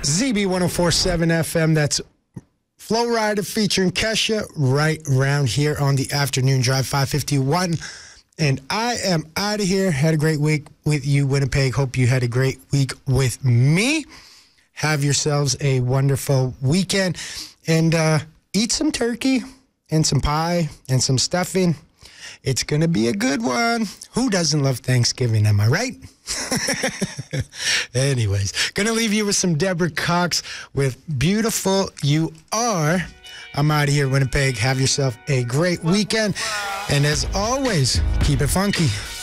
ZB 104.7 FM. That's Flow Rider featuring Kesha right around here on the afternoon drive, 551. And I am out of here. Had a great week with you, Winnipeg. Hope you had a great week with me. Have yourselves a wonderful weekend. And eat some turkey and some pie and some stuffing. It's going to be a good one. Who doesn't love Thanksgiving, am I right? Anyways, going to leave you with some Deborah Cox with Beautiful You Are. I'm out of here, Winnipeg. Have yourself a great weekend. And as always, keep it funky.